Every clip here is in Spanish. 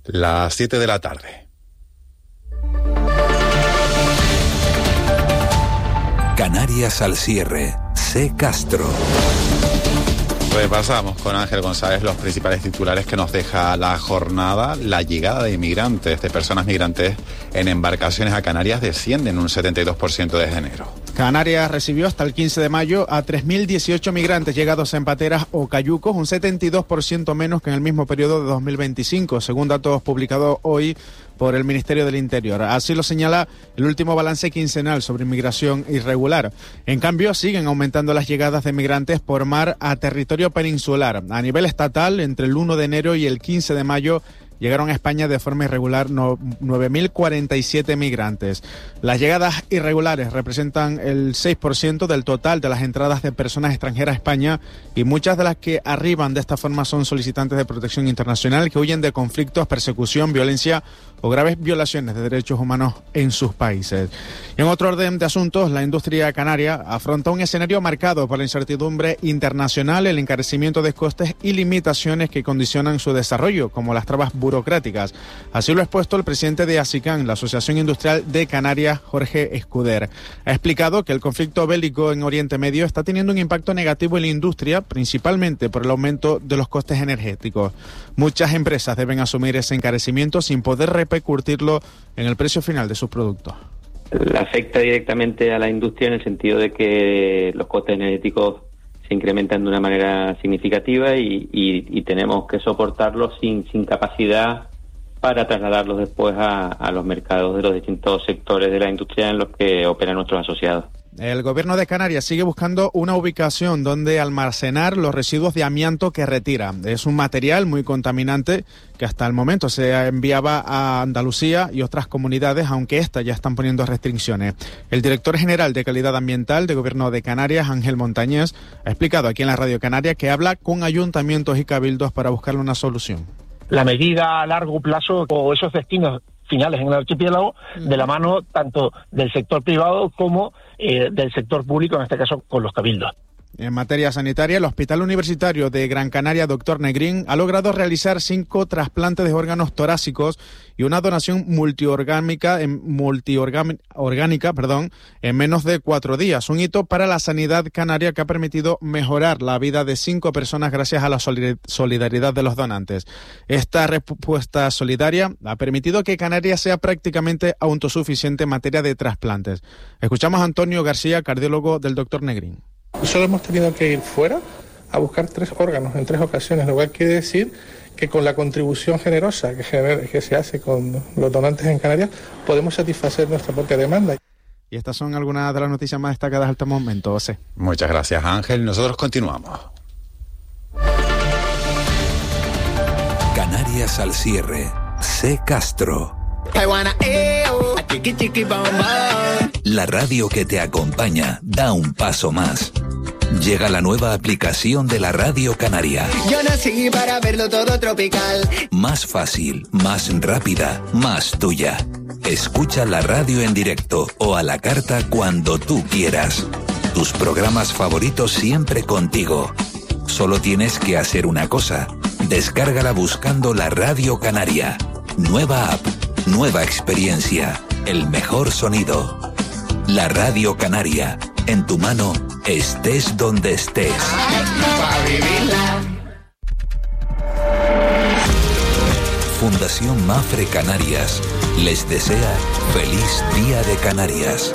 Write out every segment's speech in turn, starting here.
Las 7 de la tarde. Canarias al cierre. C. Castro. Repasamos con Ángel González los principales titulares que nos deja la jornada. La llegada de inmigrantes, de personas migrantes en embarcaciones a Canarias desciende en un 72% desde enero. Canarias recibió hasta el 15 de mayo a 3.018 migrantes llegados en pateras o cayucos, un 72% menos que en el mismo periodo de 2025, según datos publicados hoy por el Ministerio del Interior. Así lo señala el último balance quincenal sobre inmigración irregular. En cambio, siguen aumentando las llegadas de migrantes por mar a territorio peninsular. A nivel estatal, entre el 1 de enero y el 15 de mayo, llegaron a España de forma irregular 9.047 migrantes. Las llegadas irregulares representan el 6% del total de las entradas de personas extranjeras a España, y muchas de las que arriban de esta forma son solicitantes de protección internacional que huyen de conflictos, persecución, violencia o graves violaciones de derechos humanos en sus países. Y en otro orden de asuntos, la industria canaria afronta un escenario marcado por la incertidumbre internacional, el encarecimiento de costes y limitaciones que condicionan su desarrollo, como las trabas burocráticas. Así lo ha expuesto el presidente de ASICAN, la Asociación Industrial de Canarias, Jorge Escuder. Ha explicado que el conflicto bélico en Oriente Medio está teniendo un impacto negativo en la industria, principalmente por el aumento de los costes energéticos. Muchas empresas deben asumir ese encarecimiento sin poder repercutirlo en el precio final de sus productos. Afecta directamente a la industria en el sentido de que los costes energéticos se incrementan de una manera significativa y tenemos que soportarlos sin capacidad para trasladarlos después a los mercados de los distintos sectores de la industria en los que operan nuestros asociados. El Gobierno de Canarias sigue buscando una ubicación donde almacenar los residuos de amianto que retira. Es un material muy contaminante que hasta el momento se enviaba a Andalucía y otras comunidades, aunque estas ya están poniendo restricciones. El director general de Calidad Ambiental del Gobierno de Canarias, Ángel Montañés, ha explicado aquí en la Radio Canaria que habla con ayuntamientos y cabildos para buscarle una solución. La medida a largo plazo o esos destinos finales en el archipiélago, de la mano tanto del sector privado como del sector público, en este caso con los cabildos. En materia sanitaria, el Hospital Universitario de Gran Canaria, Dr. Negrín, ha logrado realizar 5 trasplantes de órganos torácicos y una donación multiorgánica en menos de 4 días. Un hito para la sanidad canaria que ha permitido mejorar la vida de 5 personas gracias a la solidaridad de los donantes. Esta respuesta solidaria ha permitido que Canarias sea prácticamente autosuficiente en materia de trasplantes. Escuchamos a Antonio García, cardiólogo del Dr. Negrín. Solo hemos tenido que ir fuera a buscar 3 órganos en 3 ocasiones, lo cual quiere decir que con la contribución generosa que se hace con los donantes en Canarias podemos satisfacer nuestra propia demanda. Y estas son algunas de las noticias más destacadas hasta el momento, José. Muchas gracias, Ángel. Nosotros continuamos. Canarias al cierre. C. Castro. La radio que te acompaña da un paso más. Llega la nueva aplicación de la Radio Canaria. Yo nací para verlo todo tropical. Más fácil, más rápida, más tuya. Escucha la radio en directo o a la carta cuando tú quieras. Tus programas favoritos siempre contigo. Solo tienes que hacer una cosa. Descárgala buscando la Radio Canaria. Nueva app, nueva experiencia, el mejor sonido. La Radio Canaria, en tu mano, estés donde estés. Fundación Mafre Canarias les desea feliz Día de Canarias.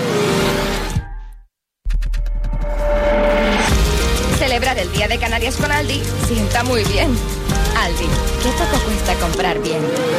Celebrar el Día de Canarias con Aldi sienta muy bien. Aldi, ¿qué poco cuesta comprar bien?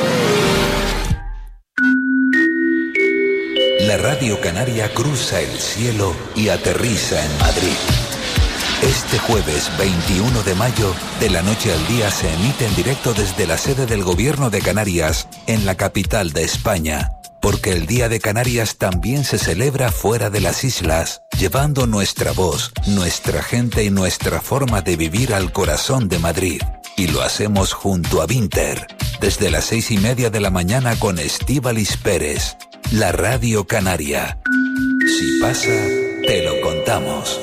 La Radio Canaria cruza el cielo y aterriza en Madrid. Este jueves 21 de mayo, de la noche al día, se emite en directo desde la sede del Gobierno de Canarias, en la capital de España. Porque el Día de Canarias también se celebra fuera de las islas, llevando nuestra voz, nuestra gente y nuestra forma de vivir al corazón de Madrid. Y lo hacemos junto a Vinter, desde las 6:30 de la mañana con Estíbaliz Pérez. La Radio Canaria. Si pasa, te lo contamos.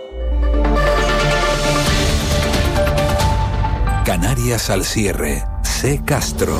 Canarias al cierre. José Castro.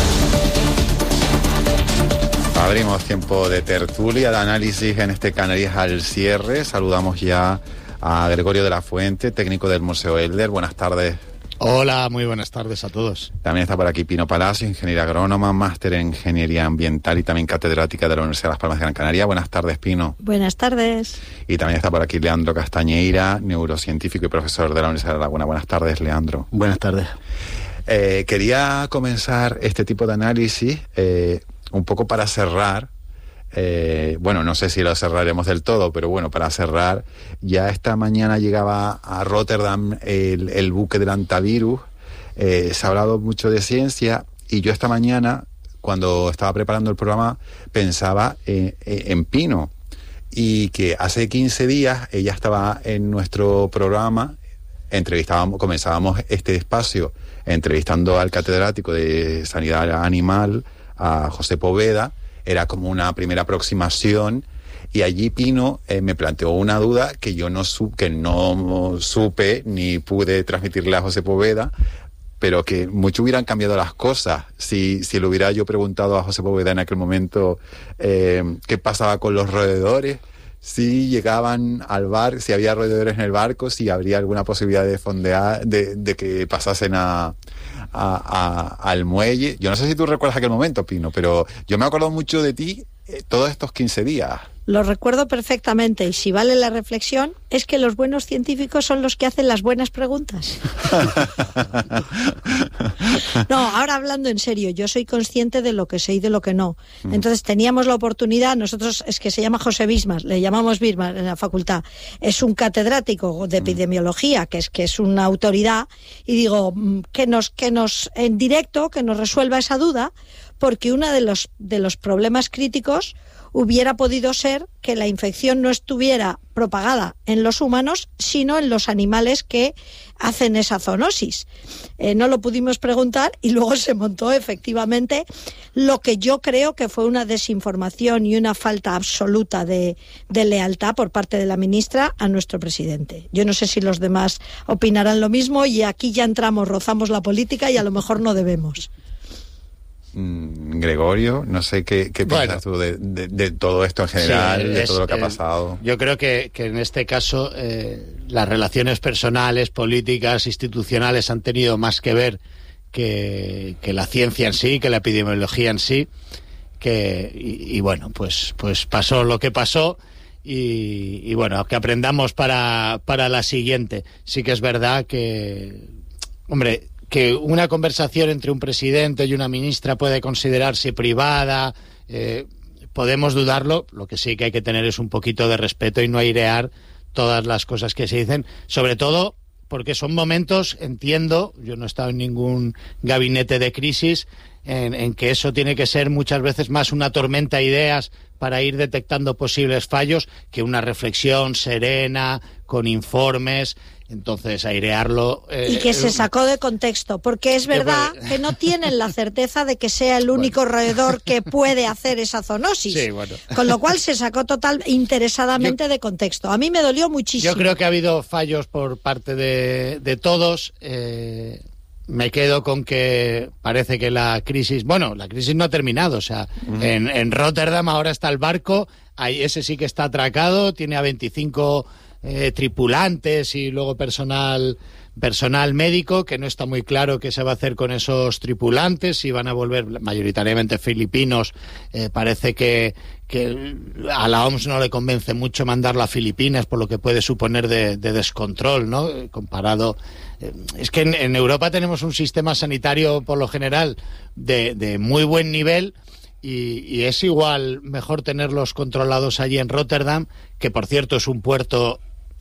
Abrimos tiempo de tertulia, de análisis en este Canarias al cierre. Saludamos ya a Gregorio de la Fuente, técnico del Museo Elder. Buenas tardes. Hola, muy buenas tardes a todos. También está por aquí Pino Palacio, ingeniera agrónoma, máster en ingeniería ambiental y también catedrática de la Universidad de Las Palmas de Gran Canaria. Buenas tardes, Pino. Buenas tardes. Y también está por aquí Leandro Castañeira, neurocientífico y profesor de la Universidad de La Laguna. Buenas tardes, Leandro. Buenas tardes. Quería comenzar este tipo de análisis un poco para cerrar. Bueno, no sé si lo cerraremos del todo, pero bueno, para cerrar, ya esta mañana llegaba a Rotterdam el buque del antivirus. Se ha hablado mucho de ciencia y yo esta mañana, cuando estaba preparando el programa, pensaba en Pino, y que hace 15 días ella estaba en nuestro programa, comenzábamos este espacio entrevistando al catedrático de Sanidad Animal, a José Poveda. Era como una primera aproximación, y allí Pino me planteó una duda que yo no supe ni pude transmitirle a José Poveda, pero que mucho hubieran cambiado las cosas si le hubiera yo preguntado a José Poveda en aquel momento qué pasaba con los roedores, si llegaban al bar, si había roedores en el barco, si habría alguna posibilidad de fondear, de que pasasen al muelle. Yo no sé si tú recuerdas aquel momento, Pino, pero yo me acuerdo mucho de ti todos estos 15 días. Lo recuerdo perfectamente, y si vale la reflexión, es que los buenos científicos son los que hacen las buenas preguntas. No, ahora hablando en serio, yo soy consciente de lo que sé y de lo que no. Entonces teníamos la oportunidad, nosotros, es que se llama José Bismar, le llamamos Bismar en la facultad, es un catedrático de epidemiología, que es una autoridad, y digo, que nos en directo, que nos resuelva esa duda, porque uno de los problemas críticos hubiera podido ser que la infección no estuviera propagada en los humanos, sino en los animales que hacen esa zoonosis. No lo pudimos preguntar, y luego se montó efectivamente lo que yo creo que fue una desinformación y una falta absoluta de lealtad por parte de la ministra a nuestro presidente. Yo no sé si los demás opinarán lo mismo, y aquí ya rozamos la política y a lo mejor no debemos. Gregorio, no sé qué piensas tú de todo esto en general, de todo lo que ha pasado. Yo creo que en este caso las relaciones personales, políticas, institucionales han tenido más que ver que la ciencia en sí, que la epidemiología en sí, y bueno, pues pasó lo que pasó. Y bueno, que aprendamos para la siguiente. Sí que es verdad que, hombre, que una conversación entre un presidente y una ministra puede considerarse privada, podemos dudarlo. Lo que sí que hay que tener es un poquito de respeto y no airear todas las cosas que se dicen, sobre todo porque son momentos, entiendo, yo no he estado en ningún gabinete de crisis, en que eso tiene que ser muchas veces más una tormenta de ideas para ir detectando posibles fallos que una reflexión serena, con informes. Entonces, airearlo... y que se sacó de contexto, porque es verdad que no tienen la certeza de que sea el único roedor que puede hacer esa zoonosis. Sí, bueno. Con lo cual se sacó interesadamente de contexto. A mí me dolió muchísimo. Yo creo que ha habido fallos por parte de todos. Me quedo con que parece que la crisis no ha terminado. O sea, en Rotterdam ahora está el barco, ese sí que está atracado, tiene a 25... tripulantes y luego personal médico, que no está muy claro qué se va a hacer con esos tripulantes, si van a volver mayoritariamente filipinos. Parece que a la OMS no le convence mucho mandarlo a Filipinas por lo que puede suponer de descontrol, ¿no? Comparado... es que en Europa tenemos un sistema sanitario por lo general de muy buen nivel, y es igual mejor tenerlos controlados allí en Rotterdam, que por cierto es un puerto...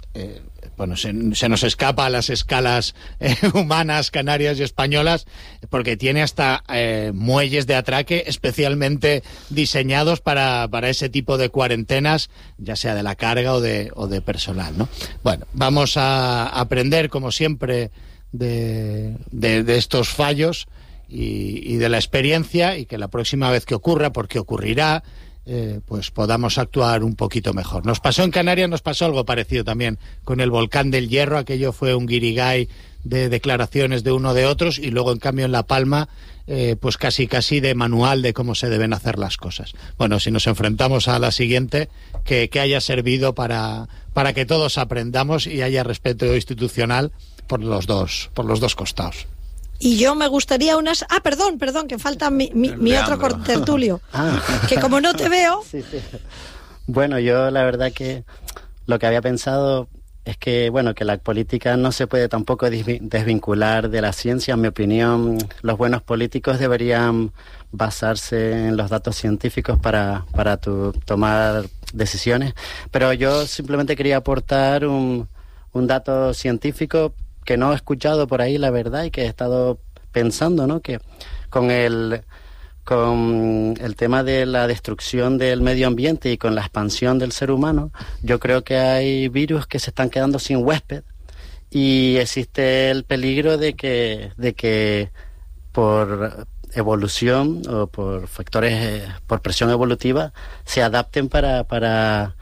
se nos escapa a las escalas humanas, canarias y españolas, porque tiene hasta muelles de atraque especialmente diseñados para ese tipo de cuarentenas, ya sea de la carga o de personal, ¿no? Bueno, vamos a aprender, como siempre, de estos fallos y de la experiencia, y que la próxima vez que ocurra, porque ocurrirá, pues podamos actuar un poquito mejor. Nos pasó en Canarias, nos pasó algo parecido también con el volcán del Hierro. Aquello fue un guirigay de declaraciones de uno de otros, y luego en cambio en La Palma pues casi de manual de cómo se deben hacer las cosas. Bueno, si nos enfrentamos a la siguiente, que haya servido para que todos aprendamos y haya respeto institucional por los dos costados. Y yo me gustaría unas... perdón, que falta mi otro contertulio. Que como no te veo... Sí. Bueno, yo la verdad que lo que había pensado es que, bueno, que la política no se puede tampoco desvincular de la ciencia. En mi opinión, los buenos políticos deberían basarse en los datos científicos para tomar decisiones. Pero yo simplemente quería aportar un dato científico que no he escuchado por ahí, la verdad, y que he estado pensando, ¿no? Que con el tema de la destrucción del medio ambiente y con la expansión del ser humano, yo creo que hay virus que se están quedando sin huésped, y existe el peligro de que por evolución o por factores, por presión evolutiva, se adapten para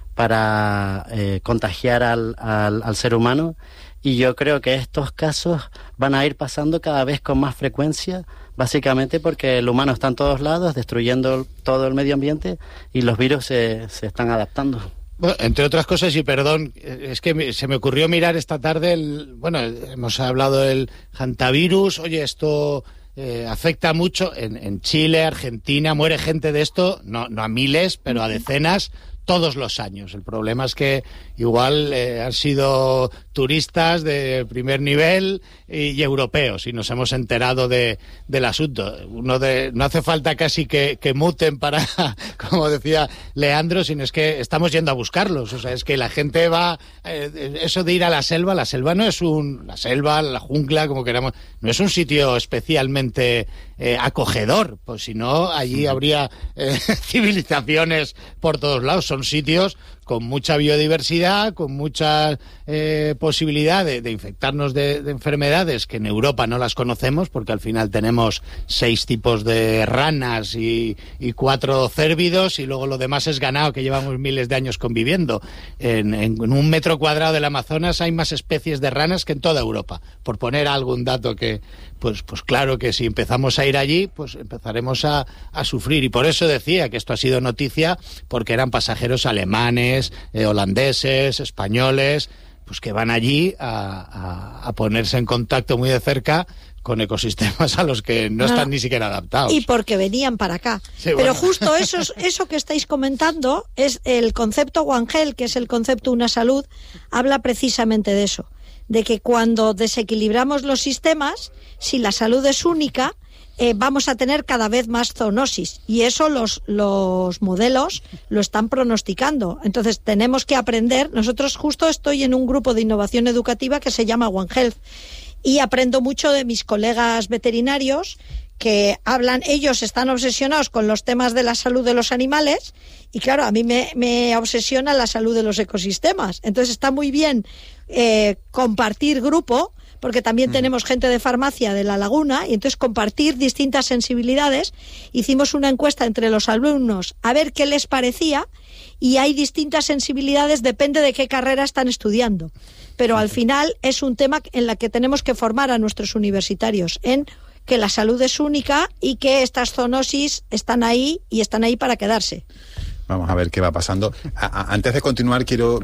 contagiar al ser humano. Y yo creo que estos casos van a ir pasando cada vez con más frecuencia, básicamente porque el humano está en todos lados, destruyendo todo el medio ambiente, y los virus se están adaptando. Bueno, entre otras cosas, y perdón, es que se me ocurrió mirar esta tarde, hemos hablado del hantavirus. Oye, esto afecta mucho en Chile, Argentina, muere gente de esto, no a miles, pero a decenas, todos los años. El problema es que igual han sido turistas de primer nivel y europeos, y nos hemos enterado del asunto. No hace falta casi que muten para, como decía Leandro, sino es que estamos yendo a buscarlos. O sea, es que la gente va... eso de ir a la selva no es la selva, la jungla, como queramos, no es un sitio especialmente acogedor, pues si no, allí habría civilizaciones por todos lados. Son sitios con mucha biodiversidad, con mucha posibilidad de infectarnos de enfermedades que en Europa no las conocemos, porque al final tenemos 6 tipos de ranas y 4 cérvidos, y luego lo demás es ganado que llevamos miles de años conviviendo. En 1 metro cuadrado del Amazonas hay más especies de ranas que en toda Europa, por poner algún dato que, pues claro que si empezamos a ir allí, pues empezaremos a sufrir. Y por eso decía que esto ha sido noticia, porque eran pasajeros alemanes, holandeses, españoles, pues que van allí a ponerse en contacto muy de cerca con ecosistemas a los que no están ni siquiera adaptados. Y porque venían para acá. Sí, pero justo eso que estáis comentando es el concepto One Health, que es el concepto Una Salud, habla precisamente de eso, de que cuando desequilibramos los sistemas, si la salud es única, vamos a tener cada vez más zoonosis, y eso los modelos lo están pronosticando. Entonces tenemos que aprender. Nosotros justo estoy en un grupo de innovación educativa que se llama One Health, y aprendo mucho de mis colegas veterinarios que hablan, ellos están obsesionados con los temas de la salud de los animales, y claro, a mí me obsesiona la salud de los ecosistemas. Entonces está muy bien compartir grupo, porque también tenemos gente de farmacia de La Laguna, y entonces compartir distintas sensibilidades. Hicimos una encuesta entre los alumnos a ver qué les parecía, y hay distintas sensibilidades, depende de qué carrera están estudiando. Pero al final es un tema en la que tenemos que formar a nuestros universitarios, en que la salud es única y que estas zoonosis están ahí, y están ahí para quedarse. Vamos a ver qué va pasando. Antes de continuar, quiero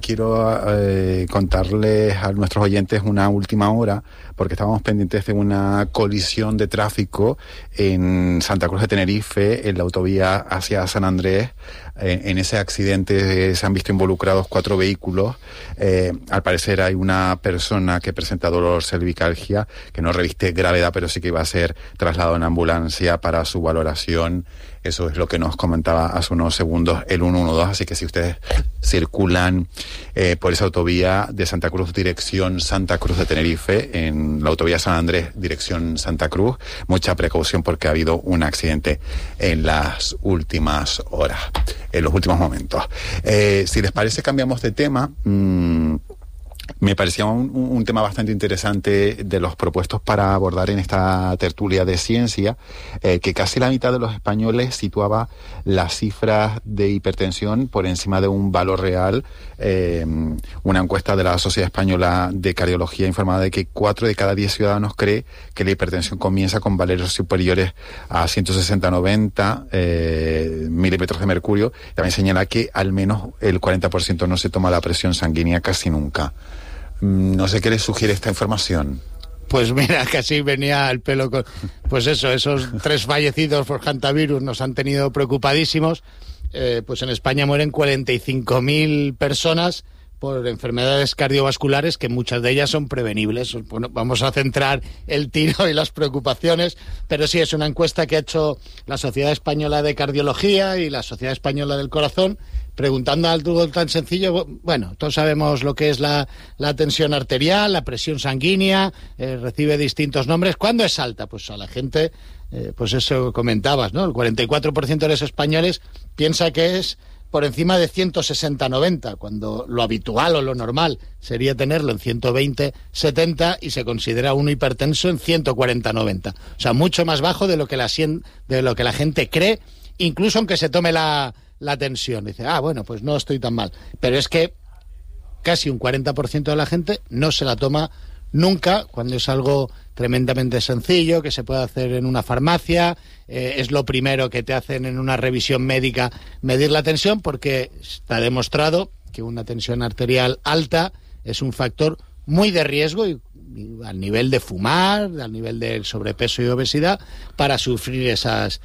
contarles a nuestros oyentes una última hora, porque estábamos pendientes de una colisión de tráfico en Santa Cruz de Tenerife, en la autovía hacia San Andrés. En ese accidente se han visto involucrados 4 vehículos. Al parecer hay una persona que presenta dolor cervicalgia, que no reviste gravedad, pero sí que iba a ser trasladado en ambulancia para su valoración. Eso es lo que nos comentaba hace unos segundos el 112, así que si ustedes circulan por esa autovía de Santa Cruz, dirección Santa Cruz de Tenerife, en la autovía San Andrés, dirección Santa Cruz, mucha precaución, porque ha habido un accidente en las últimas horas, en los últimos momentos. Si les parece, cambiamos de tema. Me parecía un tema bastante interesante de los propuestos para abordar en esta tertulia de ciencia, que casi la mitad de los españoles situaba las cifras de hipertensión por encima de un valor real. Una encuesta de la Sociedad Española de Cardiología informaba de que 4 de cada 10 ciudadanos cree que la hipertensión comienza con valores superiores a 160-90 milímetros de mercurio. También señala que al menos el 40% no se toma la presión sanguínea casi nunca. No sé qué les sugiere esta información. Pues mira, casi venía al pelo con... Pues eso, esos 3 fallecidos por hantavirus nos han tenido preocupadísimos. Pues en España mueren 45.000 personas por enfermedades cardiovasculares, que muchas de ellas son prevenibles. Bueno, vamos a centrar el tiro y las preocupaciones, pero sí, es una encuesta que ha hecho la Sociedad Española de Cardiología y la Sociedad Española del Corazón, preguntando algo tan sencillo. Bueno, todos sabemos lo que es la tensión arterial, la presión sanguínea, recibe distintos nombres. ¿Cuándo es alta? Pues a la gente, pues eso comentabas, ¿no? El 44% de los españoles piensa que es por encima de 160-90, cuando lo habitual o lo normal sería tenerlo en 120-70 y se considera uno hipertenso en 140-90. O sea, mucho más bajo de lo que la gente cree, incluso aunque se tome la tensión. Dice, bueno, pues no estoy tan mal. Pero es que casi un 40% de la gente no se la toma nunca, cuando es algo tremendamente sencillo, que se puede hacer en una farmacia, es lo primero que te hacen en una revisión médica, medir la tensión, porque está demostrado que una tensión arterial alta es un factor muy de riesgo y al nivel de fumar, al nivel del sobrepeso y obesidad, para sufrir esas